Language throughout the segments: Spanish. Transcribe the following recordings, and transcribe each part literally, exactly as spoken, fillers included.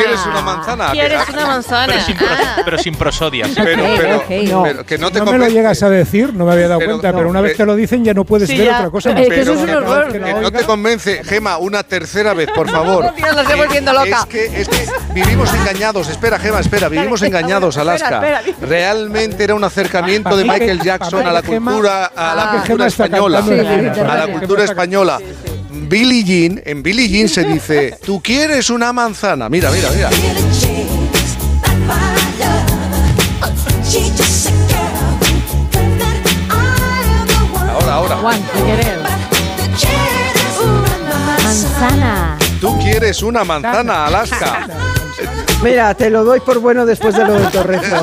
¿Quieres una manzana? ¿Quieres una manzana? Pero sin, pro, ah. pero sin prosodias. Pero, pero, okay, no. pero que no te no convence. me lo llegas a decir, no me había dado pero, cuenta, no, pero una vez pero, te lo dicen ya no puedes sí, ver ya. otra cosa. Es que eso es un horror. Que no te convence, Gema, una tercera vez, por favor. Tío, la estoy volviendo loca. Es que, es que vivimos engañados. Espera, Gema, espera. Vivimos engañados, Alaska. Espera, espera. Realmente era un acercamiento de Michael Jackson a la cultura, a la cultura española. A la cultura española. Billie Jean, en Billie Jean se dice, tú quieres una manzana. Mira, mira, mira. Ahora, ahora. Juan, ¿qué quieres? Manzana. Tú quieres una manzana, Alaska. Mira, te lo doy por bueno después de lo del Torrezo.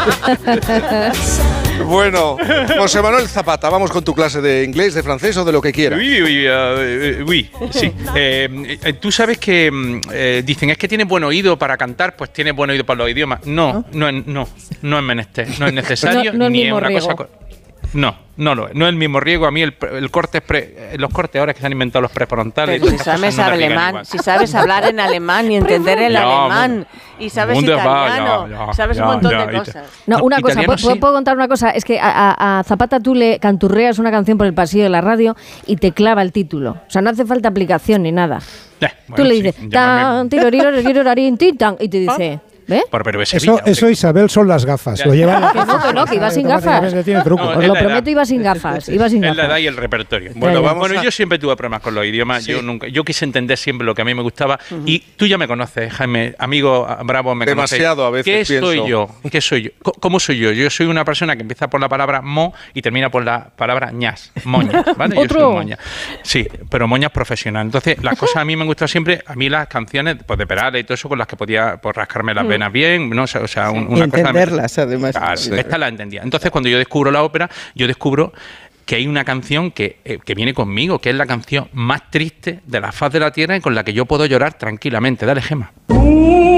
Bueno, José Manuel Zapata, vamos con tu clase de inglés, de francés o de lo que quieras. Oui, oui, uh, oui, sí. Eh, eh, Tú sabes que eh, dicen, es que tienes buen oído para cantar, pues tienes buen oído para los idiomas. No, no, no, no, no es menester, no es necesario, no, no ni es es una riego. cosa... No, no lo es. No es el mismo riego. A mí el, el corte es pre, los cortes ahora que se han inventado los prefrontales. Pero si sabes no alemán, si sabes hablar en alemán y entender el Ya, alemán, y sabes Wunderbar, italiano, ya, ya, sabes ya, un montón ya, de y cosas. No, No, una cosa, italiano ¿puedo, sí. puedo contar una cosa? Es que a, a- a Zapata tú le canturreas una canción por el pasillo de la radio y te clava el título. O sea, no hace falta aplicación ni nada. Eh, Tú bueno, le sí, dices, llámame- tan, tiroriroriroririn, tin, tan, y te dice, ¿ves? Pero, pero es Sevilla, Eso, eso, Isabel, son las gafas. Ya. Lo llevan Que no, que no, que iba sin gafas. automáticamente tiene truco. No, Os es lo la prometo, edad. iba sin gafas. Iba sin Es la edad gafas. y el repertorio. Bueno, Ya, ya. vamos Bueno, a... yo siempre tuve problemas con los idiomas. Sí. Yo nunca, yo quise entender siempre lo que a mí me gustaba. Y tú ya me conoces, Jaime, amigo Bravo, me conoces. Demasiado a veces, ¿Qué pienso. soy yo? ¿Qué soy yo? Co- ¿Cómo soy yo? Yo soy una persona que empieza por la palabra mo y termina por la palabra ñas, moña, ¿vale? Yo ¿Otro? soy un moña. Sí, pero moñas profesional. Entonces, las cosas a mí me han gustado siempre, a mí las canciones pues, de Perales y todo eso con las que podía pues, rascarme las venas bien, no sé, o sea, un- Y una cosa... entenderlas, además. Claro, Sí. esta la entendía. Entonces, cuando yo descubro la ópera, yo descubro que hay una canción que, eh, que viene conmigo, que es la canción más triste de la faz de la tierra y con la que yo puedo llorar tranquilamente. Dale, Gema.